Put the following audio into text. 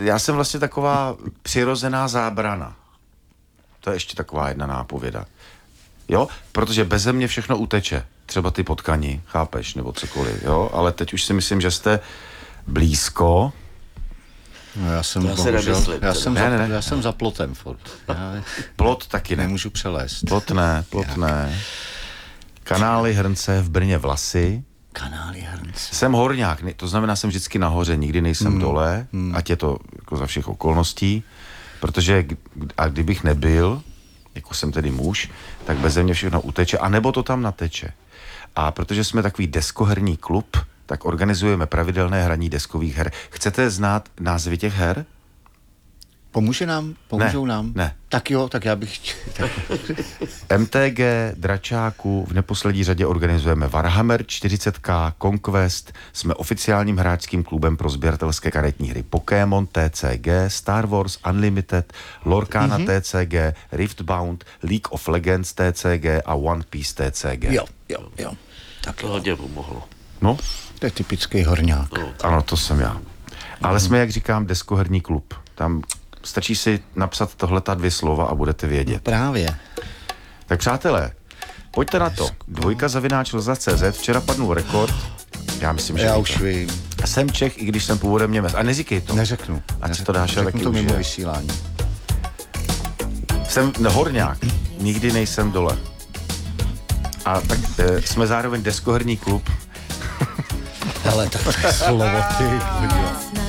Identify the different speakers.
Speaker 1: Já jsem vlastně taková přirozená zábrana. To je ještě taková jedna nápověda. Jo, protože beze mě všechno uteče. Třeba ty potkani, chápeš, nebo cokoliv, jo. Ale teď už si myslím, že jste blízko.
Speaker 2: No já jsem já jsem za plotem furt.
Speaker 1: Plot taky ne.
Speaker 2: Nemůžu přelézt.
Speaker 1: Plot ne. Kanály, hrnce, v Brně Vlasy.
Speaker 2: Kanály, hrnce.
Speaker 1: Jsem horňák, to znamená, jsem vždycky nahoře, nikdy nejsem dole, ať je to jako za všech okolností, protože a kdybych nebyl, jako jsem tedy muž, tak beze mě všechno uteče, anebo to tam nateče. A protože jsme takový deskoherní klub, tak organizujeme pravidelné hraní deskových her. Chcete znát názvy těch her?
Speaker 2: Pomůžou nám?
Speaker 1: Ne.
Speaker 2: Tak jo, tak já bych...
Speaker 1: MTG, Dračáku, v neposlední řadě organizujeme Warhammer 40K, Conquest, jsme oficiálním hráčským klubem pro sběratelské karetní hry Pokémon, TCG, Star Wars Unlimited, Lorcana TCG, Riftbound, League of Legends TCG a One Piece TCG.
Speaker 2: Jo. Tak
Speaker 3: To hodně pomohlo.
Speaker 1: No,
Speaker 2: to je typický horňák.
Speaker 1: ano, to jsem já. Ale jsme, jak říkám, deskoherní klub. Tam stačí si napsat tohleta 2 slova a budete vědět.
Speaker 2: Právě.
Speaker 1: Tak přátelé, pojďte na to. 2@rozhlas.cz, včera padnul rekord. Já myslím, že
Speaker 2: Já
Speaker 1: víte.
Speaker 2: už vím.
Speaker 1: Jsem Čech, i když jsem původem Němec. A neříkej to.
Speaker 2: Neřeknu.
Speaker 1: Ať si to dáš, ale
Speaker 2: Řeknu
Speaker 1: taky
Speaker 2: to mimo
Speaker 1: užije.
Speaker 2: vysílání.
Speaker 1: Jsem horňák, nikdy nejsem dole. A tak jsme zároveň deskoherní klub.
Speaker 2: Ale tak to je slovo, ty.